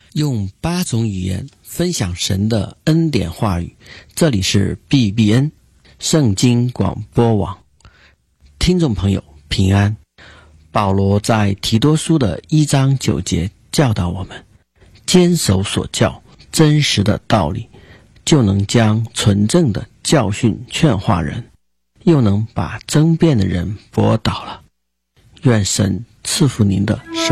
用8种语言分享神的恩典话语。这里是 BBN 圣经广播网，听众朋友平安。保罗在提多书的1章9节教导我们，坚守所教真实的道理，就能将纯正的教训劝化人，又能把争辩的人驳倒了。愿神赐福您的生